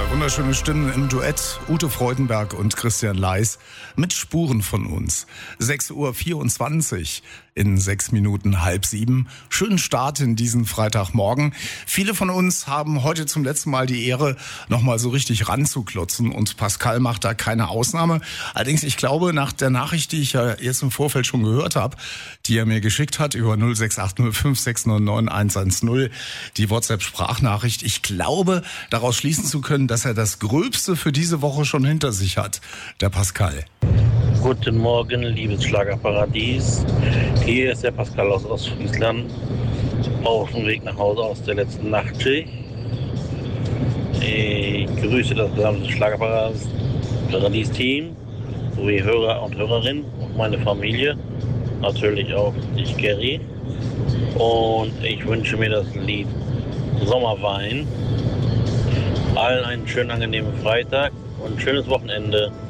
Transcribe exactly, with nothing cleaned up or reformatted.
Zwei wunderschöne Stimmen im Duett, Ute Freudenberg und Christian Leis mit Spuren von uns. sechs Uhr vierundzwanzig, in sechs Minuten halb sieben. Schönen Start in diesen Freitagmorgen. Viele von uns haben heute zum letzten Mal die Ehre, nochmal so richtig ranzuklotzen, und Pascal macht da keine Ausnahme. Allerdings, ich glaube, nach der Nachricht, die ich ja jetzt im Vorfeld schon gehört habe, die er mir geschickt hat über null sechs acht null fünf sechs neun neun eins eins null, die WhatsApp-Sprachnachricht, ich glaube, daraus schließen zu können, dass er das Gröbste für diese Woche schon hinter sich hat, der Pascal. Guten Morgen, liebes Schlagerparadies. Hier ist der Pascal aus Ostfriesland, auf dem Weg nach Hause aus der letzten Nachtschicht. Ich grüße das gesamte Schlagerparadies-Team, sowie Hörer und Hörerinnen und meine Familie, natürlich auch dich, Gary. Und ich wünsche mir das Lied Sommerwein. Allen einen schönen, angenehmen Freitag und ein schönes Wochenende.